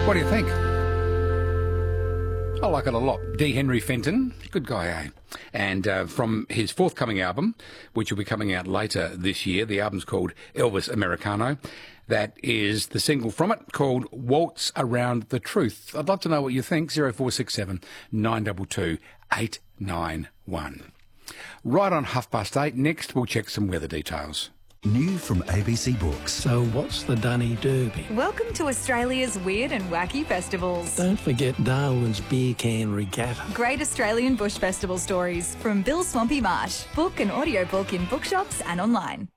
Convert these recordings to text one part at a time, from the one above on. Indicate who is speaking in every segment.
Speaker 1: What do you think? I like it a lot. D. Henry Fenton, good guy, eh? And from his forthcoming album, which will be coming out later this year, the album's called Elvis Americano. That is the single from it called Waltz Around the Truth. I'd love to know what you think. 0467 922 891. Right on 8:30. Next, we'll check some weather details.
Speaker 2: New from ABC Books.
Speaker 3: So what's the Dunny Derby?
Speaker 4: Welcome to Australia's weird and wacky festivals.
Speaker 3: Don't forget Darwin's Beer Can Regatta.
Speaker 4: Great Australian Bush Festival stories from Bill Swampy Marsh. Book an audiobook in bookshops and online.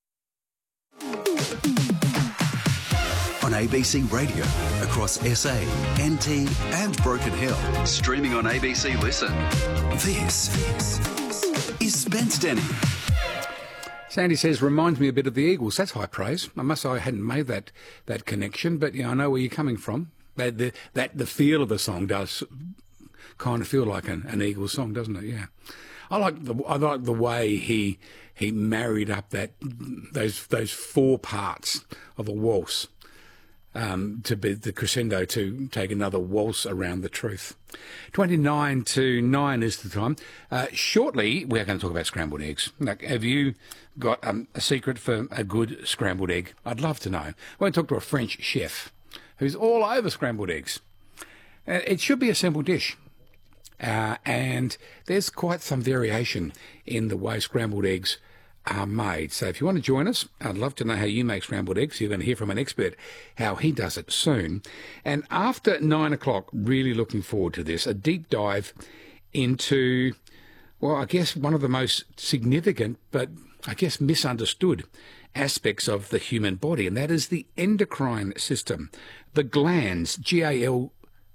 Speaker 2: On ABC Radio, across SA, NT and Broken Hill. Streaming on ABC Listen. This is Spence Denny.
Speaker 1: Sandy says, reminds me a bit of the Eagles. That's high praise. I must say I hadn't made that connection, but I know where you're coming from. The feel of the song does kind of feel like an Eagles song, doesn't it? Yeah. I like the way he married up those four parts of a waltz to be the crescendo to take another waltz around the truth. 29 to 9 is the time. Shortly, we're going to talk about scrambled eggs. Now, have you got a secret for a good scrambled egg? I'd love to know. We're going to talk to a French chef who's all over scrambled eggs. It should be a simple dish. And there's quite some variation in the way scrambled eggs are made. So if you want to join us, I'd love to know how you make scrambled eggs. You're going to hear from an expert how he does it soon. And after 9 o'clock, really looking forward to this, a deep dive into, well, I guess one of the most significant, but I guess misunderstood aspects of the human body, and that is the endocrine system, the glands, Glands.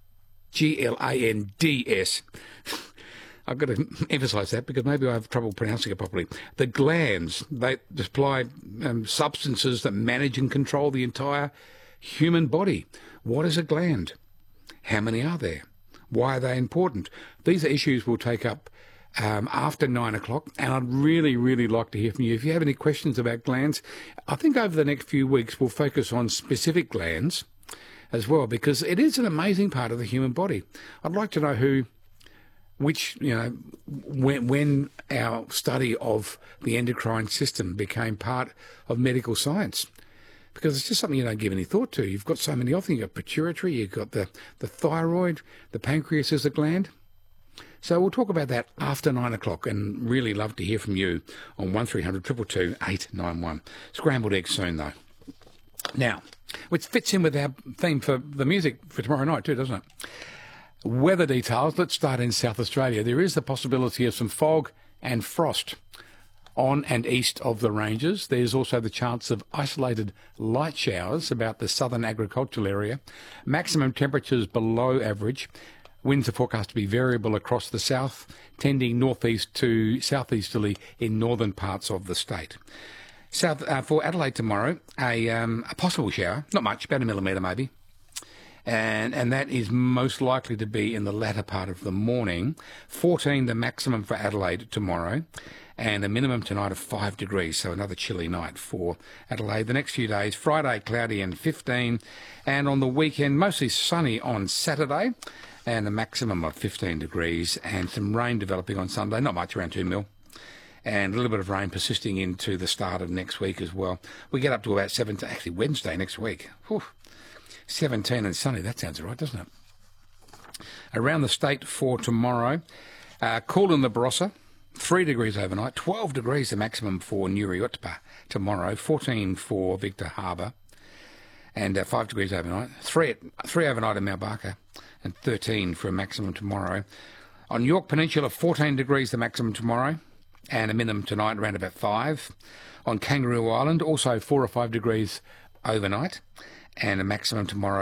Speaker 1: I've got to emphasise that because maybe I have trouble pronouncing it properly. The glands, they supply substances that manage and control the entire human body. What is a gland? How many are there? Why are they important? These are issues we'll take up after 9 o'clock, and I'd really, really like to hear from you. If you have any questions about glands, I think over the next few weeks we'll focus on specific glands as well, because it is an amazing part of the human body. I'd like to know when our study of the endocrine system became part of medical science, because it's just something you don't give any thought to. You've got so many of them. You've got pituitary, you've got the thyroid, the pancreas is a gland. So we'll talk about that after 9 o'clock, and really love to hear from you on 1300 222 891. Scrambled eggs soon, though. Now, which fits in with our theme for the music for tomorrow night too, doesn't it? Weather details. Let's start in South Australia. There is the possibility of some fog and frost on and east of the ranges. There's also the chance of isolated light showers about the southern agricultural area. Maximum temperatures below average. Winds are forecast to be variable across the south, tending northeast to southeasterly in northern parts of the state. For Adelaide tomorrow, a possible shower, not much, about 1 millimetre maybe. And that is most likely to be in the latter part of the morning. 14 the maximum for Adelaide tomorrow, and a minimum tonight of 5 degrees, so another chilly night for Adelaide. The next few days, Friday cloudy and 15, and on the weekend mostly sunny on Saturday, and a maximum of 15 degrees, and some rain developing on Sunday, not much, around 2 mil. And a little bit of rain persisting into the start of next week as well. We get up to about 17, actually Wednesday next week. Whew. 17 and sunny, that sounds all right, doesn't it? Around the state for tomorrow, cool in the Barossa, 3 degrees overnight, 12 degrees the maximum for Nuriutpa tomorrow, 14 for Victor Harbour, and 5 degrees overnight, 3 overnight in Mount Barker, and 13 for a maximum tomorrow. On York Peninsula, 14 degrees the maximum tomorrow, and a minimum tonight around about 5. On Kangaroo Island, also 4 or 5 degrees overnight, and a maximum tomorrow